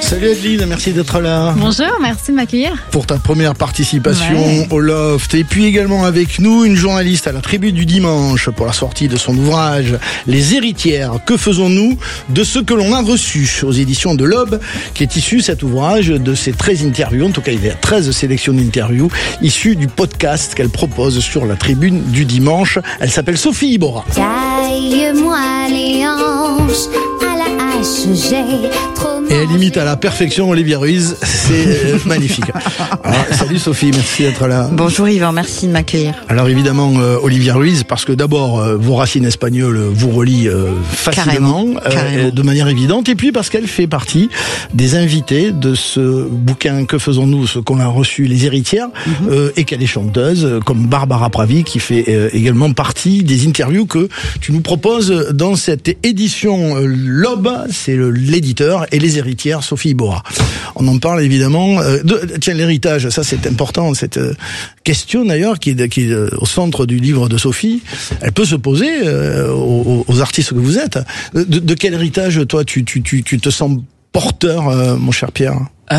Salut Adeline, merci d'être là. Bonjour, merci de m'accueillir. Pour ta première participation au Loft. Et puis également avec nous, une journaliste à la Tribune du Dimanche pour la sortie de son ouvrage Les héritières. Que faisons-nous de ce que l'on a reçu aux éditions de l'Aube, qui est issu cet ouvrage de ces 13 interviews. En tout cas, il y a 13 sélections d'interviews issues du podcast qu'elle propose sur la Tribune du Dimanche. Elle s'appelle Sophie Iborra. Taille-moi les hanches à la hache, j'ai trop. Et elle imite à la perfection Olivia Ruiz, c'est magnifique. Alors, salut Sophie, merci d'être là. Bonjour Yvan, merci de m'accueillir. Alors évidemment Olivia Ruiz, parce que d'abord vos racines espagnoles vous relient facilement, Carrément. de manière évidente, et puis parce qu'elle fait partie des invités de ce bouquin Que faisons-nous, ce qu'on a reçu, Les héritières, et qu'elle est chanteuse, comme Barbara Pravi, qui fait également partie des interviews que tu nous proposes dans cette édition L'Aube, c'est l'éditeur, et Les héritières, Sophie Iborra. On en parle évidemment. Tiens, l'héritage, ça c'est important, cette question d'ailleurs qui est au centre du livre de Sophie. Elle peut se poser aux artistes que vous êtes. De quel héritage, toi, tu te sens porteur, mon cher Pierre ?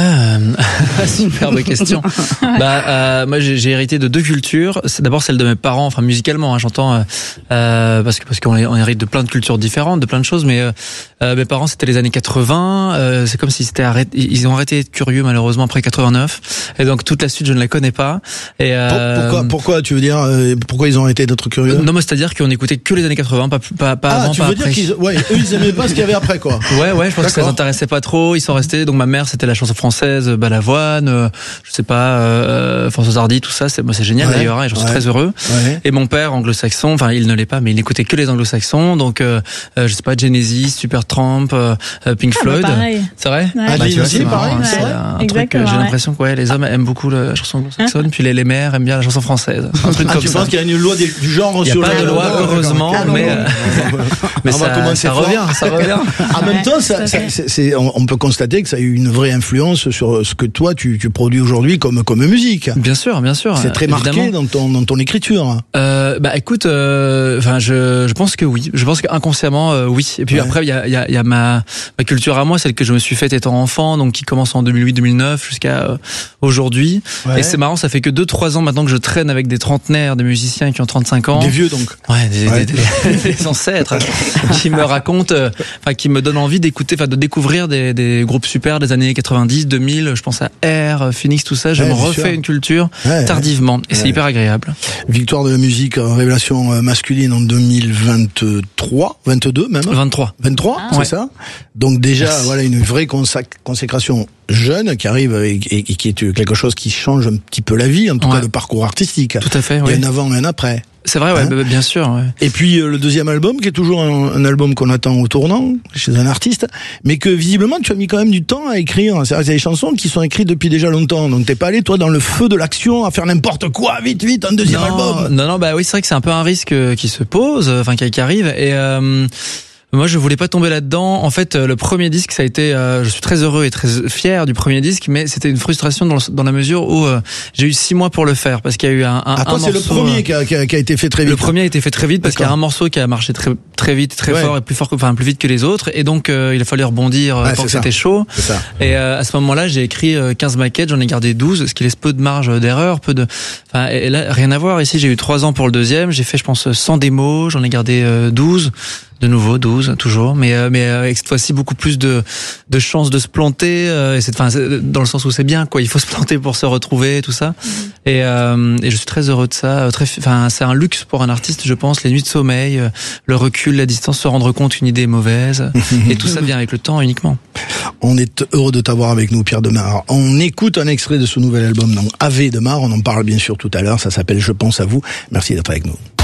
Superbe question. Moi j'ai hérité de deux cultures. C'est d'abord celle de mes parents, enfin musicalement, j'entends, parce qu'on hérite de plein de cultures différentes, de plein de choses. Mais mes parents, c'était les années 80. C'est comme si ils ont arrêté d'être curieux malheureusement après 89. Et donc toute la suite je ne la connais pas. Et pourquoi tu veux dire pourquoi ils ont arrêté d'être curieux ? Non, mais c'est-à-dire qu'on écoutait que les années 80, pas avant, tu pas veux après. dire eux ils aimaient pas ce qu'il y avait après, quoi. Ouais, je pense que ça les intéressait pas trop. Ils sont restés. Donc ma mère, c'était la chanson française, Balavoine, je sais pas, Françoise Hardy, tout ça, c'est génial d'ailleurs, et j'en suis très heureux. Et mon père, anglo-saxon, enfin il ne l'est pas, mais il n'écoutait que les anglo-saxons, donc je sais pas, Genesis, Supertramp, Pink Floyd. C'est vrai? Tu vois, c'est marrant, pareil, c'est un truc, j'ai l'impression que les hommes aiment beaucoup la chanson anglo-saxonne, puis les mères aiment bien la chanson française. Un truc comme tu ça. penses qu'il y a une loi du genre sur il n'y a pas de loi, heureusement, mais ça revient. En même temps, on peut constater que ça a eu une vraie influence sur ce que toi tu produis aujourd'hui comme musique. Bien sûr. C'est très marqué dans ton écriture. Écoute, je pense que oui. Je pense qu'inconsciemment, oui. Et puis après, il y a ma culture à moi, celle que je me suis faite étant enfant, donc qui commence en 2008-2009 jusqu'à aujourd'hui. Et c'est marrant, ça fait que 2-3 ans maintenant que je traîne avec des trentenaires, des musiciens qui ont 35 ans. Des vieux donc. Des ancêtres qui me racontent, qui me donnent envie d'écouter, de découvrir des groupes super des années 90, 2000, je pense à Air, Phoenix, tout ça, je me refais une culture tardivement, et c'est hyper agréable. Victoire de la musique révélation masculine en 2023, 22 même. 23, c'est ça. Donc déjà, voilà une vraie consécration jeune qui arrive et qui est quelque chose qui change un petit peu la vie, en tout cas le parcours artistique. Tout à fait. Il y a un avant et un après. C'est vrai, bien sûr. Ouais. Et puis le deuxième album, qui est toujours un album qu'on attend au tournant chez un artiste, mais que visiblement tu as mis quand même du temps à écrire. C'est des chansons qui sont écrites depuis déjà longtemps, donc t'es pas allé toi dans le feu de l'action à faire n'importe quoi, vite, un deuxième album. Non, oui, c'est vrai que c'est un peu un risque qui se pose, qui arrive, et moi, je voulais pas tomber là-dedans. En fait, le premier disque, ça a été, je suis très heureux et très fier du premier disque, mais c'était une frustration dans la mesure où j'ai eu 6 mois pour le faire, parce qu'il y a eu un morceau. C'est le premier qui a été fait très vite. Le premier a été fait très vite parce qu'il y a un morceau qui a marché très vite, très fort et plus vite que les autres, et donc il a fallu rebondir tant que c'était chaud. Et à ce moment-là, j'ai écrit 15 maquettes, j'en ai gardé 12, ce qui laisse peu de marge d'erreur, et là, rien à voir. Ici, j'ai eu 3 ans pour le deuxième, j'ai fait, je pense, 100 démos, j'en ai gardé 12. De nouveau 12 toujours, mais avec cette fois-ci beaucoup plus de chances de se planter, dans le sens où c'est bien, quoi, il faut se planter pour se retrouver, tout ça. Et je suis très heureux de ça. C'est un luxe pour un artiste, je pense, les nuits de sommeil, le recul, la distance, se rendre compte qu'une idée est mauvaise, et tout ça vient avec le temps uniquement. On est heureux de t'avoir avec nous, Pierre Demar. On écoute un extrait de ce nouvel album, donc Ave Demar, on en parle bien sûr tout à l'heure, ça s'appelle Je pense à vous. Merci d'être avec nous.